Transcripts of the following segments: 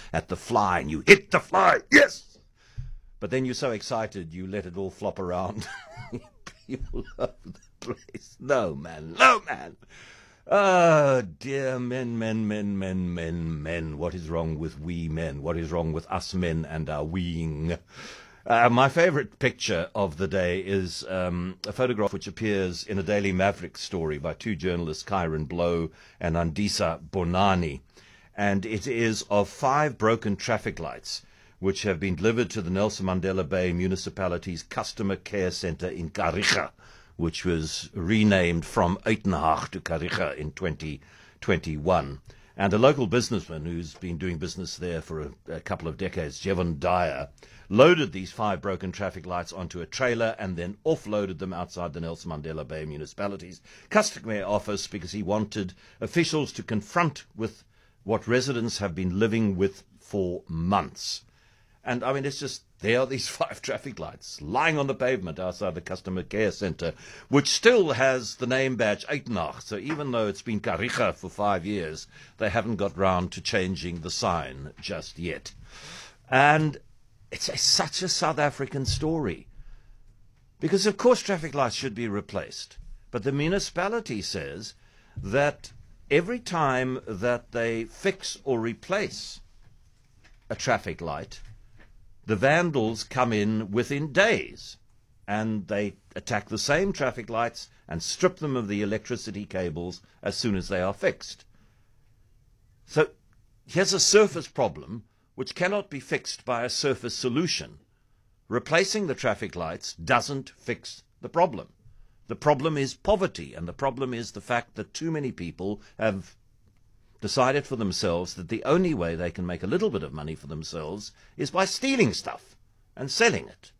at the fly, and you hit the fly, yes! But then you're so excited, you let it all flop around. People over the place. No, man. Oh, dear men. What is wrong with we men? What is wrong with us men and our weeing? My favorite picture of the day is a photograph which appears in a Daily Maverick story by two journalists, Kyron Blow and Andisa Bonani. And it is of 5 broken traffic lights which have been delivered to the Nelson Mandela Bay Municipality's Customer Care Centre in Kariga, which was renamed from Uitenhage to Kariga in 2021. And a local businessman who's been doing business there for a couple of decades, Jevon Dyer, loaded these 5 broken traffic lights onto a trailer and then offloaded them outside the Nelson Mandela Bay Municipality's Customer Office because he wanted officials to confront with what residents have been living with for months. And I mean, it's just, there are these 5 traffic lights lying on the pavement outside the Customer Care Centre, which still has the name badge Uitenhage. So even though it's been Kariga for 5 years, they haven't got round to changing the sign just yet. And it's such a South African story. Because of course traffic lights should be replaced. But the municipality says that every time that they fix or replace a traffic light, the vandals come in within days and they attack the same traffic lights and strip them of the electricity cables as soon as they are fixed. So here's a surface problem which cannot be fixed by a surface solution. Replacing the traffic lights doesn't fix the problem. The problem is poverty, and the problem is the fact that too many people have decided for themselves that the only way they can make a little bit of money for themselves is by stealing stuff and selling it.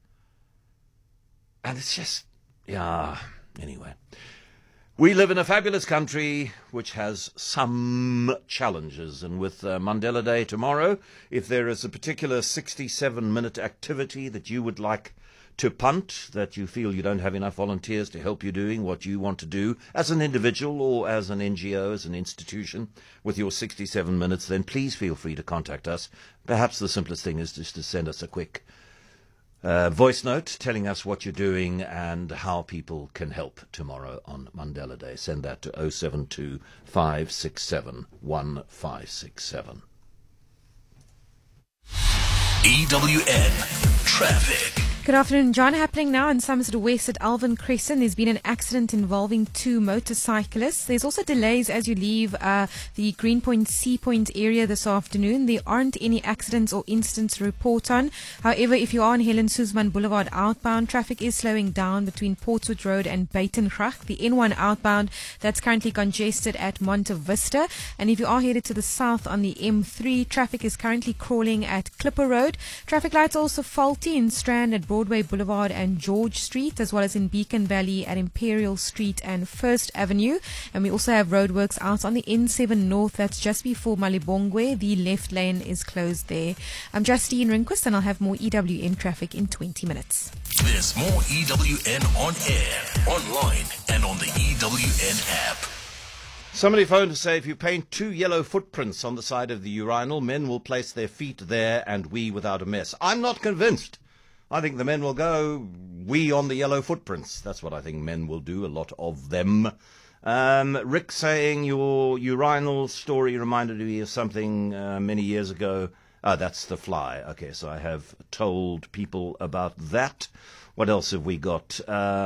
And it's just, anyway. We live in a fabulous country which has some challenges, and with Mandela Day tomorrow, if there is a particular 67-minute activity that you would like to punt, that you feel you don't have enough volunteers to help you doing what you want to do as an individual or as an NGO, as an institution, with your 67 minutes, then please feel free to contact us. Perhaps the simplest thing is just to send us a quick voice note telling us what you're doing and how people can help tomorrow on Mandela Day. Send that to 072 567 1567. EWN Traffic. Good afternoon, John. Happening now in Somerset West at Alvin Crescent. There's been an accident involving 2 motorcyclists. There's also delays as you leave the Greenpoint Sea Point area this afternoon. There aren't any accidents or incidents to report on. However, if you are on Helen Suzman Boulevard outbound, traffic is slowing down between Portswood Road and Buitengracht. The N1 outbound, that's currently congested at Monte Vista. And if you are headed to the south on the M3, traffic is currently crawling at Clipper Road. Traffic lights also faulty in Strand at Broadway Boulevard and George Street, as well as in Beacon Valley at Imperial Street and First Avenue. And we also have roadworks out on the N7 North, that's just before Malibongwe. The left lane is closed there. I'm Justine Rehnquist, and I'll have more EWN traffic in 20 minutes. There's more EWN on air, online, and on the EWN app. Somebody phoned to say if you paint 2 yellow footprints on the side of the urinal, men will place their feet there and wee without a mess. I'm not convinced. I think the men will go wee on the yellow footprints. That's what I think men will do, a lot of them. Rick saying your urinal story reminded me of something many years ago. That's the fly. Okay, so I have told people about that. What else have we got?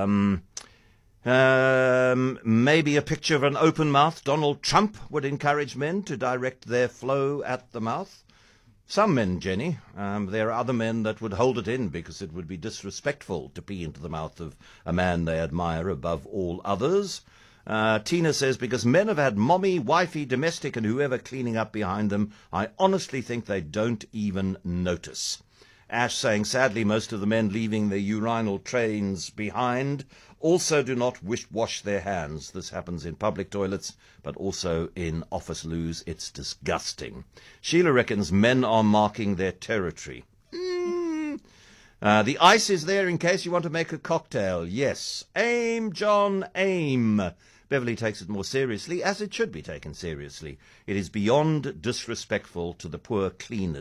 Maybe a picture of an open mouth. Donald Trump would encourage men to direct their flow at the mouth. Some men, Jenny. There are other men that would hold it in because it would be disrespectful to pee into the mouth of a man they admire above all others. Tina says, because men have had mommy, wifey, domestic, and whoever cleaning up behind them, I honestly think they don't even notice. Ash saying, sadly, most of the men leaving their urinal trains behind also do not wash their hands. This happens in public toilets, but also in office loos. It's disgusting. Sheila reckons men are marking their territory. The ice is there in case you want to make a cocktail. Yes. Aim, John, aim. Beverly takes it more seriously, as it should be taken seriously. It is beyond disrespectful to the poor cleaners.